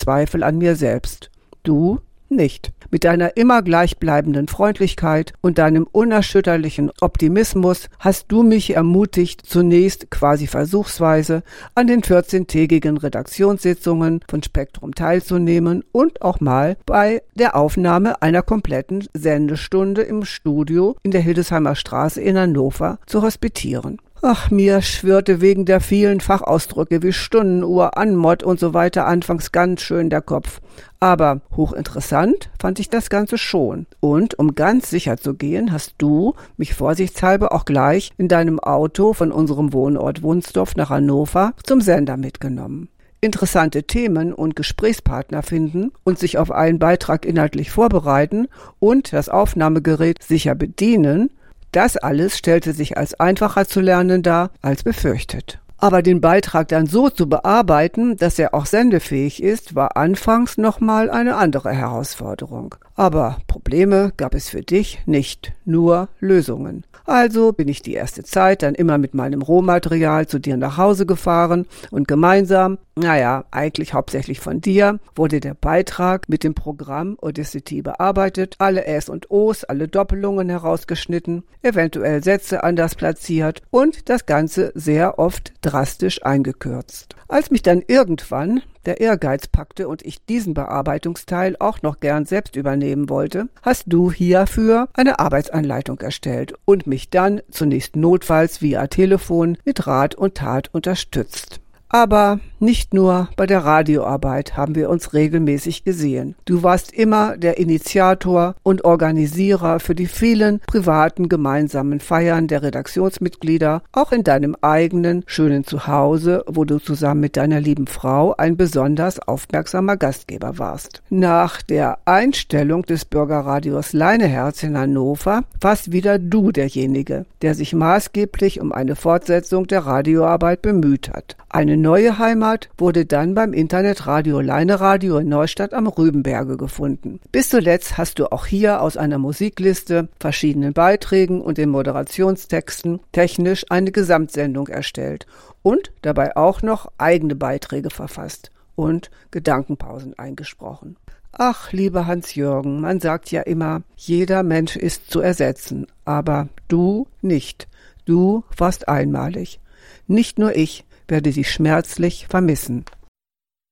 Zweifel an mir selbst. Du nicht. Mit deiner immer gleichbleibenden Freundlichkeit und deinem unerschütterlichen Optimismus hast du mich ermutigt, zunächst quasi versuchsweise an den 14-tägigen Redaktionssitzungen von Spektrum teilzunehmen und auch mal bei der Aufnahme einer kompletten Sendestunde im Studio in der Hildesheimer Straße in Hannover zu hospitieren. Ach, mir schwirrte wegen der vielen Fachausdrücke wie Stundenuhr, Anmod und so weiter anfangs ganz schön der Kopf. Aber hochinteressant fand ich das Ganze schon. Und um ganz sicher zu gehen, hast du mich vorsichtshalber auch gleich in deinem Auto von unserem Wohnort Wunsdorf nach Hannover zum Sender mitgenommen. Interessante Themen und Gesprächspartner finden und sich auf einen Beitrag inhaltlich vorbereiten und das Aufnahmegerät sicher bedienen, das alles stellte sich als einfacher zu lernen dar als befürchtet. Aber den Beitrag dann so zu bearbeiten, dass er auch sendefähig ist, war anfangs nochmal eine andere Herausforderung. Aber Probleme gab es für dich nicht, nur Lösungen. Also bin ich die erste Zeit dann immer mit meinem Rohmaterial zu dir nach Hause gefahren und gemeinsam, eigentlich hauptsächlich von dir, wurde der Beitrag mit dem Programm Audacity bearbeitet, alle Äs und Os, alle Doppelungen herausgeschnitten, eventuell Sätze anders platziert und das Ganze sehr oft drastisch eingekürzt. Als mich dann irgendwann der Ehrgeiz packte und ich diesen Bearbeitungsteil auch noch gern selbst übernehmen wollte, hast du hierfür eine Arbeitsanleitung erstellt und mich dann zunächst notfalls via Telefon mit Rat und Tat unterstützt. Aber nicht nur bei der Radioarbeit haben wir uns regelmäßig gesehen. Du warst immer der Initiator und Organisierer für die vielen privaten gemeinsamen Feiern der Redaktionsmitglieder, auch in deinem eigenen schönen Zuhause, wo du zusammen mit deiner lieben Frau ein besonders aufmerksamer Gastgeber warst. Nach der Einstellung des Bürgerradios Leineherz in Hannover warst wieder du derjenige, der sich maßgeblich um eine Fortsetzung der Radioarbeit bemüht hat. Eine neue Heimat wurde dann beim Internetradio Leineradio in Neustadt am Rübenberge gefunden. Bis zuletzt hast du auch hier aus einer Musikliste, verschiedenen Beiträgen und den Moderationstexten technisch eine Gesamtsendung erstellt und dabei auch noch eigene Beiträge verfasst und Gedankenpausen eingesprochen. Ach, lieber Hans-Jürgen, man sagt ja immer, jeder Mensch ist zu ersetzen, aber du nicht. Du warst einmalig. Nicht nur ich werde dich schmerzlich vermissen.